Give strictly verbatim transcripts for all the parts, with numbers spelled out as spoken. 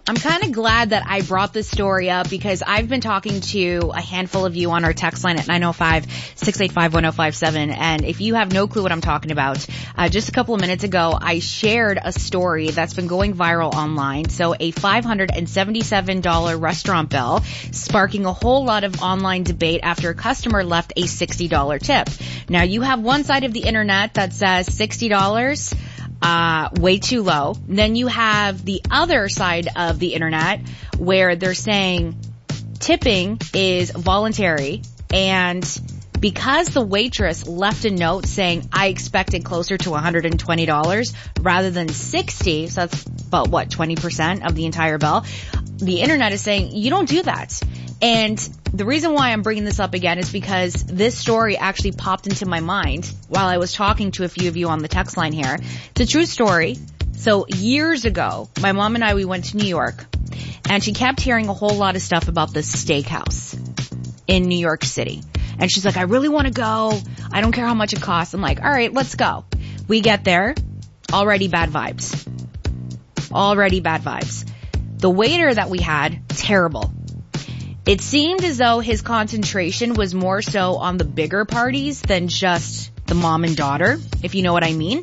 I'm kind of glad that I brought this story up because I've been talking to a handful of you on our text line at nine oh five, six eight five, one oh five seven. And if you have no clue what I'm talking about, uh, just a couple of minutes ago, I shared a story that's been going viral online. So a five hundred seventy-seven dollars restaurant bill sparking a whole lot of online debate after a customer left a sixty dollars tip. Now you have one side of the internet that says sixty dollars. Uh, way too low. Then you have the other side of the internet where they're saying tipping is voluntary, and because the waitress left a note saying I expected closer to one hundred twenty dollars rather than sixty, so that's about what, twenty percent of the entire bill, the internet is saying you don't do that. And the reason why I'm bringing this up again is because this story actually popped into my mind while I was talking to a few of you on the text line here. It's a true story. So years ago, my mom and I, we went to New York, and she kept hearing a whole lot of stuff about this steakhouse in New York City. And she's like, I really want to go. I don't care how much it costs. I'm like, all right, let's go. We get there. Already bad vibes. Already bad vibes. The waiter that we had, terrible. It seemed as though his concentration was more so on the bigger parties than just the mom and daughter, if you know what I mean.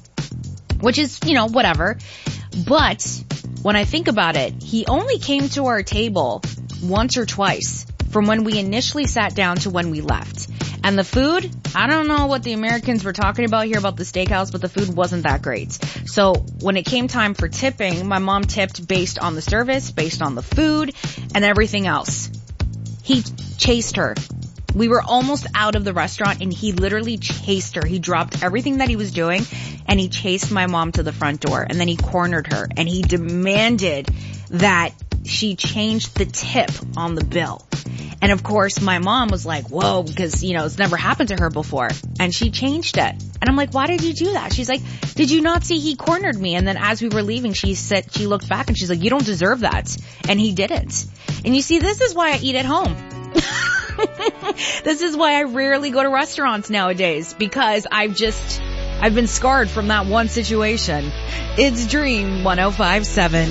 Which is, you know, whatever. But when I think about it, he only came to our table once or twice from when we initially sat down to when we left. And the food, I don't know what the Americans were talking about here about the steakhouse, but the food wasn't that great. So when it came time for tipping, my mom tipped based on the service, based on the food, and everything else. He chased her. We were almost out of the restaurant, and he literally chased her. He dropped everything that he was doing, and he chased my mom to the front door, and then he cornered her, and he demanded that she changed the tip on the bill. And of course, my mom was like, whoa, because, you know, it's never happened to her before. And she changed it. And I'm like, why did you do that? She's like, did you not see he cornered me? And then as we were leaving, she said, she looked back and she's like, you don't deserve that. And he didn't. And you see, this is why I eat at home. This is why I rarely go to restaurants nowadays, because I've just, I've been scarred from that one situation. It's Dream one oh five seven.